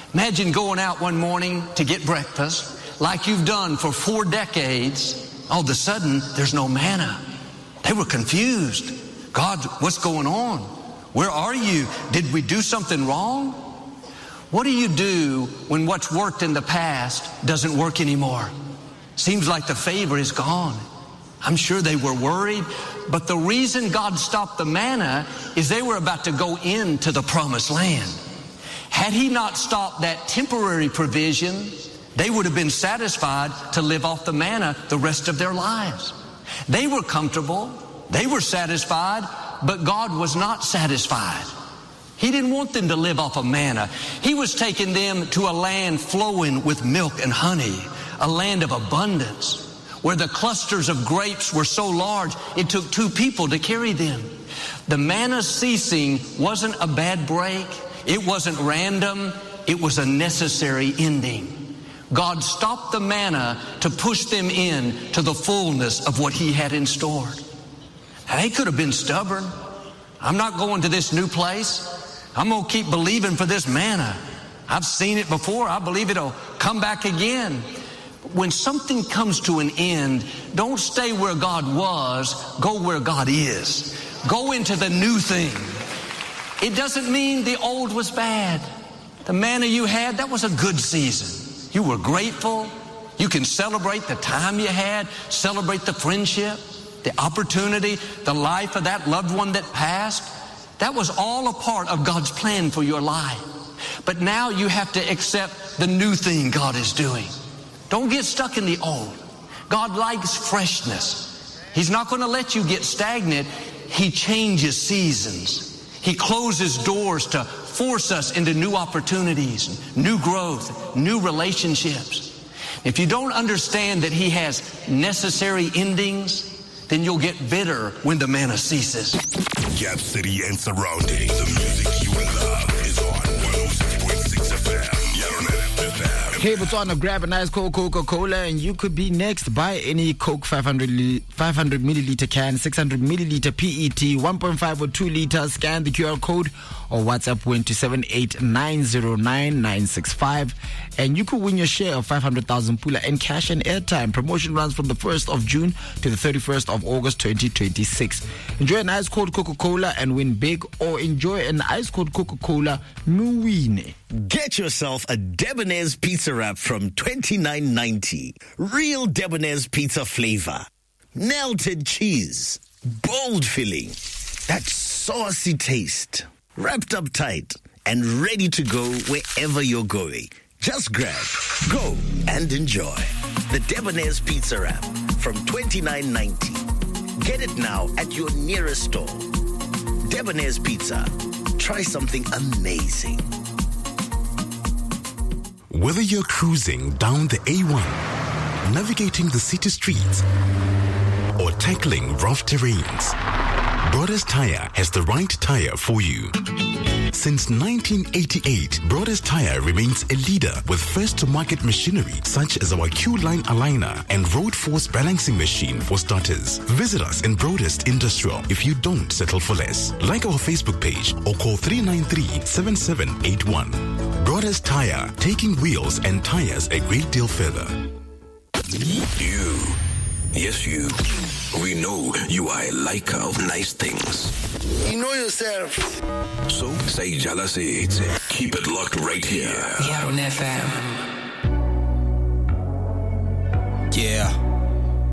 Imagine going out one morning to get breakfast like you've done for 4 decades. All of a sudden, there's no manna. They were confused. God, what's going on? Where are you? Did we do something wrong? What do you do when what's worked in the past doesn't work anymore? Seems like the favor is gone. I'm sure they were worried, but the reason God stopped the manna is they were about to go into the promised land. Had he not stopped that temporary provision, they would have been satisfied to live off the manna the rest of their lives. They were comfortable, they were satisfied, but God was not satisfied. He didn't want them to live off of manna. He was taking them to a land flowing with milk and honey, a land of abundance, where the clusters of grapes were so large it took 2 people to carry them. The manna ceasing wasn't a bad break. It wasn't random. It was a necessary ending. God stopped the manna to push them in to the fullness of what he had in store. Now, they could have been stubborn. I'm not going to this new place. I'm going to keep believing for this manna. I've seen it before. I believe it'll come back again. When something comes to an end, don't stay where God was. Go where God is. Go into the new thing. It doesn't mean the old was bad. The manna you had, that was a good season. You were grateful. You can celebrate the time you had, celebrate the friendship, the opportunity, the life of that loved one that passed. That was all a part of God's plan for your life. But now you have to accept the new thing God is doing. Don't get stuck in the old. God likes freshness. He's not going to let you get stagnant. He changes seasons. He closes doors to force us into new opportunities, new growth, new relationships. If you don't understand that he has necessary endings, then you'll get bitter when the manna ceases. Gap City and surrounding. The music you love is on 106.6 FM. Hey, Botswana, grab a nice cold Coca-Cola and you could be next. Buy any Coke 500 milliliter can, 600 milliliter PET, 1.5 or 2 liters. Scan the QR code or WhatsApp win to 78909 and you could win your share of 500,000 Pula in cash and airtime. Promotion runs from the 1st of June to the 31st of August 2026. Enjoy an ice cold Coca-Cola and win big, or enjoy an ice cold Coca-Cola Muwine. Get yourself a Debonair's pizza wrap from $29.90. Real Debonair's pizza flavor. Melted cheese. Bold filling. That saucy taste. Wrapped up tight and ready to go wherever you're going. Just grab, go, and enjoy. The Debonair's pizza wrap from $29.90. Get it now at your nearest store. Debonair's Pizza. Try something amazing. Whether you're cruising down the A1, navigating the city streets, or tackling rough terrains, Brothers Tire has the right tire for you. Since 1988, Brothers Tire remains a leader with first-to-market machinery such as our Q-Line aligner and Road Force balancing machine for starters. Visit us in Broadest Industrial if you don't settle for less. Like our Facebook page or call 393-7781. Brothers Tire, taking wheels and tires a great deal further. You. Yes, you. We know you are a liker of nice things. You know yourself. So, say jealousy. Keep it locked right here. Here on FM. Yeah.